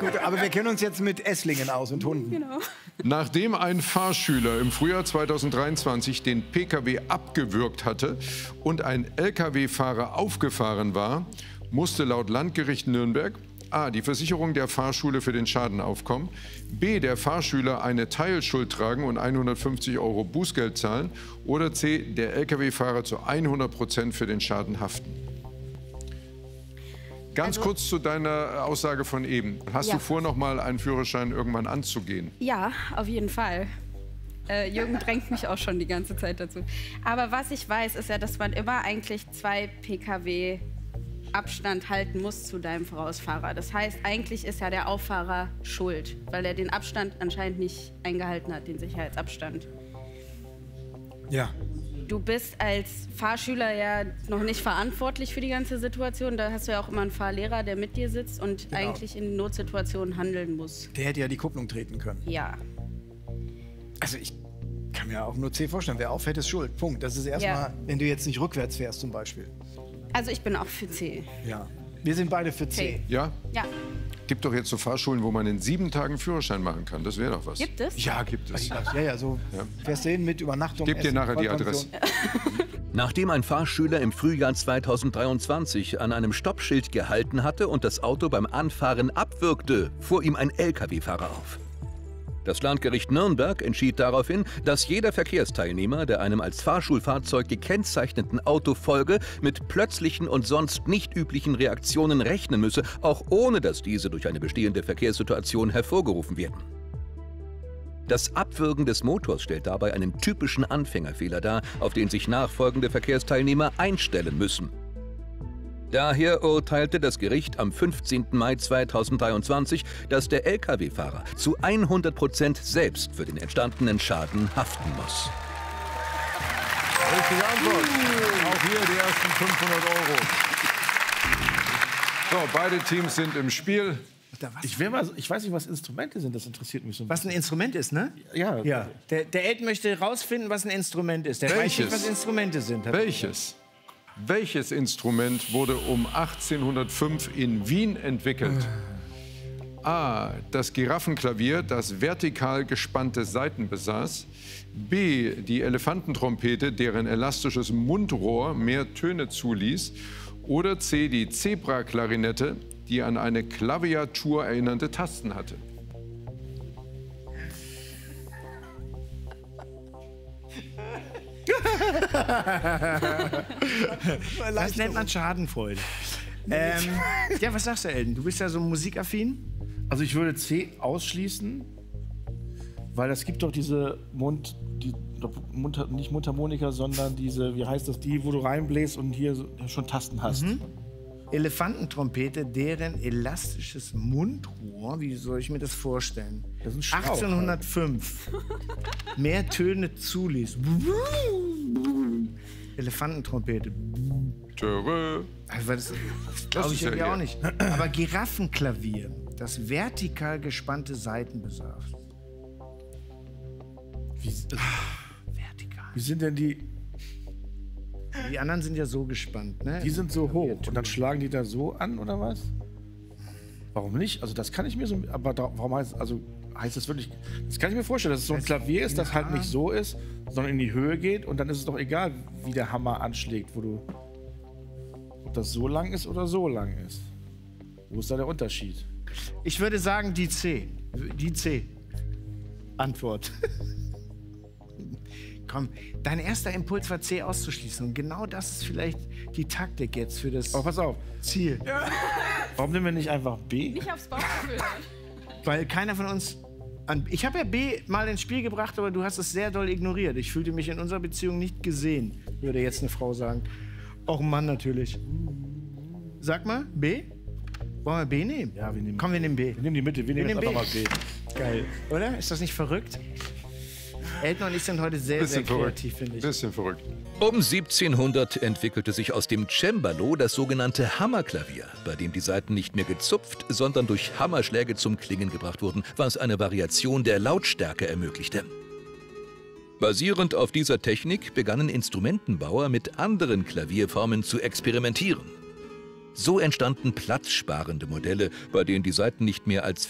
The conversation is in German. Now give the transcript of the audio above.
Gut, aber wir kennen uns jetzt mit Esslingen aus und Hunden. Genau. Nachdem ein Fahrschüler im Frühjahr 2023 den Pkw abgewürgt hatte und ein Lkw-Fahrer aufgefahren war, musste laut Landgericht Nürnberg A. die Versicherung der Fahrschule für den Schaden aufkommen, B. der Fahrschüler eine Teilschuld tragen und 150 € Bußgeld zahlen oder C. der Lkw-Fahrer zu 100% für den Schaden haften. Ganz kurz zu deiner Aussage von eben. Hast du vor, noch mal einen Führerschein irgendwann anzugehen? Ja, auf jeden Fall. Jürgen drängt mich auch schon die ganze Zeit dazu. Aber was ich weiß, ist ja, dass man immer eigentlich 2 Pkw Abstand halten muss zu deinem Vorausfahrer. Das heißt, eigentlich ist ja der Auffahrer schuld, weil er den Abstand anscheinend nicht eingehalten hat, den Sicherheitsabstand. Ja. Du bist als Fahrschüler ja noch nicht verantwortlich für die ganze Situation. Da hast du ja auch immer einen Fahrlehrer, der mit dir sitzt und eigentlich in Notsituationen handeln muss. Der hätte ja die Kupplung treten können. Ja. Also ich kann mir auch nur C vorstellen. Wer auffährt, ist schuld. Punkt. Das ist erstmal, wenn du jetzt nicht rückwärts fährst zum Beispiel. Also ich bin auch für C. Ja. Wir sind beide für C. Ja? Ja. Gibt doch jetzt so Fahrschulen, wo man in 7 Tagen Führerschein machen kann. Das wäre doch was. Gibt es? Ja, gibt es. Ja, so fährst du hin mit Übernachtung. Gib dir Essen, nachher die Vollpension. Adresse. Nachdem ein Fahrschüler im Frühjahr 2023 an einem Stoppschild gehalten hatte und das Auto beim Anfahren abwürgte, fuhr ihm ein Lkw-Fahrer auf. Das Landgericht Nürnberg entschied daraufhin, dass jeder Verkehrsteilnehmer, der einem als Fahrschulfahrzeug gekennzeichneten Auto folge, mit plötzlichen und sonst nicht üblichen Reaktionen rechnen müsse, auch ohne dass diese durch eine bestehende Verkehrssituation hervorgerufen werden. Das Abwürgen des Motors stellt dabei einen typischen Anfängerfehler dar, auf den sich nachfolgende Verkehrsteilnehmer einstellen müssen. Daher urteilte das Gericht am 15. Mai 2023, dass der Lkw-Fahrer zu 100% selbst für den entstandenen Schaden haften muss. Richtige Antwort. Auch hier die ersten 500 €. So, beide Teams sind im Spiel. Ich weiß nicht, was Instrumente sind, das interessiert mich so. Was ein Instrument ist, ne? Ja. Ja. Der Ed möchte rausfinden, was ein Instrument ist. Der weiß nicht, was Instrumente sind. Welches Instrument wurde um 1805 in Wien entwickelt? A. Das Giraffenklavier, das vertikal gespannte Saiten besaß. B. Die Elefantentrompete, deren elastisches Mundrohr mehr Töne zuließ. Oder C. Die Zebra-Klarinette, die an eine Klaviatur erinnernde Tasten hatte. Das nennt man Schadenfreude. Ja, was sagst du, Elton? Du bist ja so musikaffin. Also ich würde C ausschließen, weil es gibt doch diese nicht Mundharmonika, sondern diese, wie heißt das, die, wo du reinbläst und hier schon Tasten hast. Elefantentrompete, deren elastisches Mundrohr, wie soll ich mir das vorstellen? Das ist ein Schlauch, 1805 mehr Töne zuließ. Elefantentrompete. Also das glaube ich ja irgendwie auch nicht. Aber Giraffenklavier, das vertikal gespannte Saiten besaß. Vertikal. Wie sind denn die? Die anderen sind ja so gespannt, ne? Die sind so hoch und dann schlagen die da so an, oder was? Warum nicht? Also das kann ich mir so, aber warum heißt das wirklich, das kann ich mir vorstellen, dass es so ein Klavier ist, das halt nicht so ist, sondern in die Höhe geht und dann ist es doch egal, wie der Hammer anschlägt, ob das so lang ist oder so lang ist. Wo ist da der Unterschied? Ich würde sagen die C. Die C. Antwort. Komm, dein erster Impuls war C auszuschließen. Und genau das ist vielleicht die Taktik jetzt für das Aber pass auf. Ziel. Ja. Warum nehmen wir nicht einfach B? Nicht aufs Bauchgefühl. Weil keiner von uns... Ich habe ja B mal ins Spiel gebracht, aber du hast es sehr doll ignoriert. Ich fühlte mich in unserer Beziehung nicht gesehen, würde jetzt eine Frau sagen. Auch ein Mann natürlich. Sag mal, B? Wollen wir B nehmen? Ja, wir nehmen Komm, wir nehmen B. Wir nehmen die Mitte, wir nehmen jetzt einfach mal B. Geil, oder? Ist das nicht verrückt? Elton und ich sind heute sehr, sehr kreativ, finde ich. Bisschen verrückt. Um 1700 entwickelte sich aus dem Cembalo das sogenannte Hammerklavier, bei dem die Saiten nicht mehr gezupft, sondern durch Hammerschläge zum Klingen gebracht wurden, was eine Variation der Lautstärke ermöglichte. Basierend auf dieser Technik begannen Instrumentenbauer mit anderen Klavierformen zu experimentieren. So entstanden platzsparende Modelle, bei denen die Saiten nicht mehr als